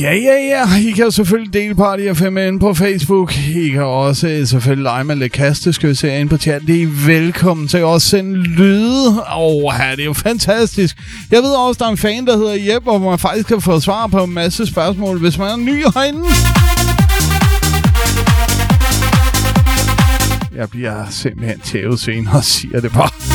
Ja. I kan selvfølgelig dele Party FM inde på Facebook. I kan også selvfølgelig lege med lidt kasteskyds herinde på chat. Det er velkommen til at sende lyde. Det er jo fantastisk. Jeg ved også, der er en fan, der hedder Jeppe, hvor man faktisk kan få svar på en masse spørgsmål, hvis man er ny herinde. Jeg bliver simpelthen tævet senere og siger det bare.